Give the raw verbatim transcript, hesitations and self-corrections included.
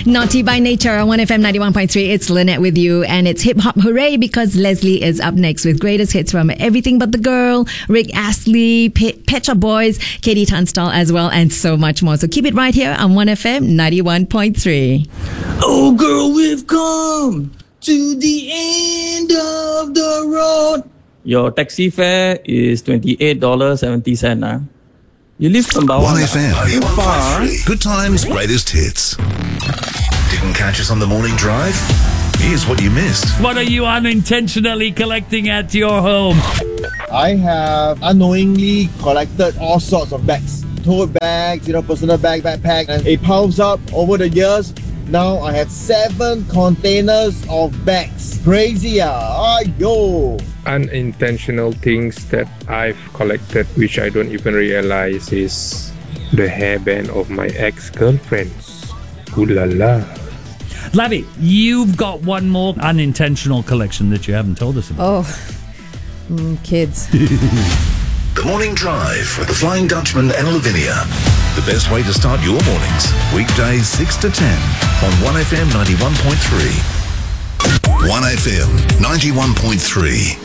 Naughty by Nature on one F M ninety-one point three. It's Lynette with you, and it's Hip Hop Hooray because Leslie is up next with greatest hits from Everything But the Girl, Rick Astley, Pe- Pet Shop Boys, Katie Tunstall as well, and so much more. So keep it right here on one F M ninety-one point three. Oh girl, we've come to the end of the road. Your taxi fare is twenty-eight dollars and seventy cents. Huh? You live Sembawang. one F M Too far. Good times, greatest hits. Didn't catch us on the morning drive? Here's what you missed. What are you unintentionally collecting at your home? I have unknowingly collected all sorts of bags. Tote bags, you know, personal bag, backpack, and it piles up over the years. Now I have seven containers of bags. Crazy, ah, yo. Unintentional things that I've collected, which I don't even realize, is the hairband of my ex-girlfriends. Ooh la la. Laddie, you've got one more unintentional collection that you haven't told us about. Oh, mm, kids. The Morning Drive with the Flying Dutchman and Lavinia. The best way to start your mornings. Weekdays six to ten on one F M ninety-one point three. one F M ninety-one point three.